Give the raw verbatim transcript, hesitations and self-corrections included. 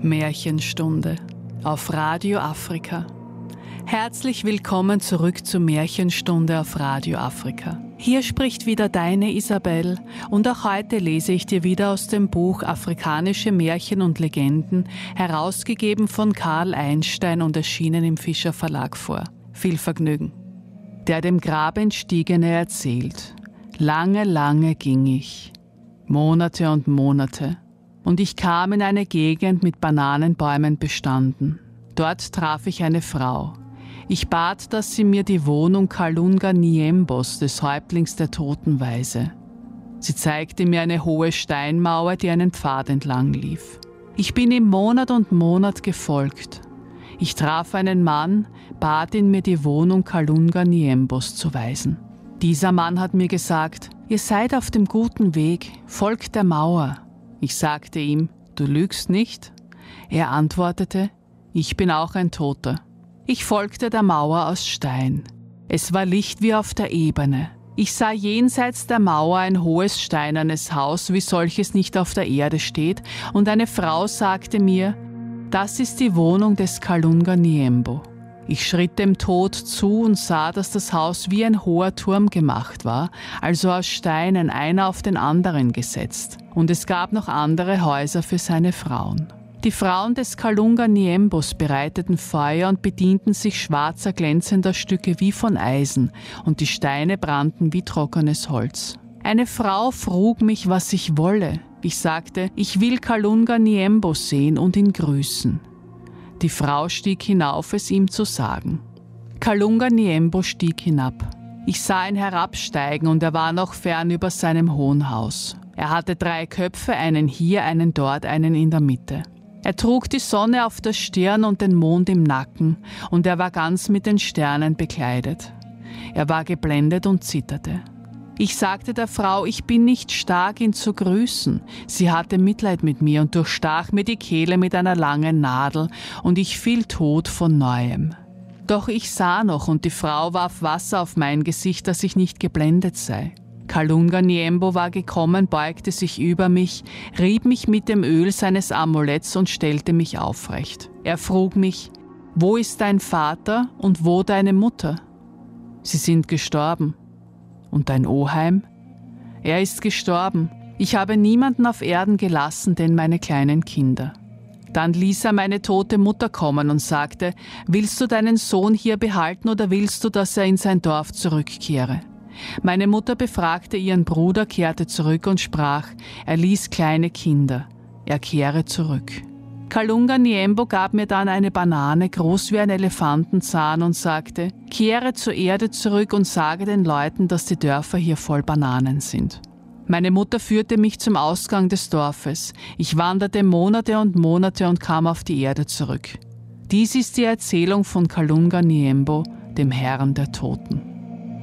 Märchenstunde auf Radio Afrika. Herzlich willkommen zurück zur Märchenstunde auf Radio Afrika. Hier spricht wieder deine Isabel und auch heute lese ich dir wieder aus dem Buch Afrikanische Märchen und Legenden, herausgegeben von Karl Einstein und erschienen im Fischer Verlag vor. Viel Vergnügen. Der dem Grab entstiegene erzählt: Lange, lange ging ich, Monate und Monate, und ich kam in eine Gegend mit Bananenbäumen bestanden. Dort traf ich eine Frau. Ich bat, dass sie mir die Wohnung Kalunga Niembos, des Häuptlings der Toten, weise. Sie zeigte mir eine hohe Steinmauer, die einen Pfad entlang lief. Ich bin ihm Monat und Monat gefolgt. Ich traf einen Mann, bat ihn, mir die Wohnung Kalunga Niembos zu weisen. Dieser Mann hat mir gesagt: Ihr seid auf dem guten Weg, folgt der Mauer. Ich sagte ihm: Du lügst nicht? Er antwortete: Ich bin auch ein Toter. Ich folgte der Mauer aus Stein. Es war Licht wie auf der Ebene. Ich sah jenseits der Mauer ein hohes steinernes Haus, wie solches nicht auf der Erde steht, und eine Frau sagte mir: Das ist die Wohnung des Kalunga Niembo. Ich schritt dem Tod zu und sah, dass das Haus wie ein hoher Turm gemacht war, also aus Steinen, einer auf den anderen gesetzt. Und es gab noch andere Häuser für seine Frauen. Die Frauen des Kalunga Niembos bereiteten Feuer und bedienten sich schwarzer, glänzender Stücke wie von Eisen, und die Steine brannten wie trockenes Holz. Eine Frau frug mich, was ich wolle. Ich sagte: Ich will Kalunga Niembo sehen und ihn grüßen. Die Frau stieg hinauf, es ihm zu sagen. Kalunga Niembo stieg hinab. Ich sah ihn herabsteigen, und er war noch fern über seinem hohen Haus. Er hatte drei Köpfe, einen hier, einen dort, einen in der Mitte. Er trug die Sonne auf der Stirn und den Mond im Nacken, und er war ganz mit den Sternen bekleidet. Er war geblendet und zitterte. Ich sagte der Frau: Ich bin nicht stark, ihn zu grüßen. Sie hatte Mitleid mit mir und durchstach mir die Kehle mit einer langen Nadel, und ich fiel tot von Neuem. Doch ich sah noch, und die Frau warf Wasser auf mein Gesicht, dass ich nicht geblendet sei. Kalunga Niembo war gekommen, beugte sich über mich, rieb mich mit dem Öl seines Amuletts und stellte mich aufrecht. Er frug mich: Wo ist dein Vater und wo deine Mutter? Sie sind gestorben. Und dein Oheim? Er ist gestorben. Ich habe niemanden auf Erden gelassen, denn meine kleinen Kinder. Dann ließ er meine tote Mutter kommen und sagte: Willst du deinen Sohn hier behalten oder willst du, dass er in sein Dorf zurückkehre? Meine Mutter befragte ihren Bruder, kehrte zurück und sprach: Er ließ kleine Kinder. Er kehre zurück. Kalunga Niembo gab mir dann eine Banane, groß wie ein Elefantenzahn, und sagte: Kehre zur Erde zurück und sage den Leuten, dass die Dörfer hier voll Bananen sind. Meine Mutter führte mich zum Ausgang des Dorfes. Ich wanderte Monate und Monate und kam auf die Erde zurück. Dies ist die Erzählung von Kalunga Niembo, dem Herrn der Toten.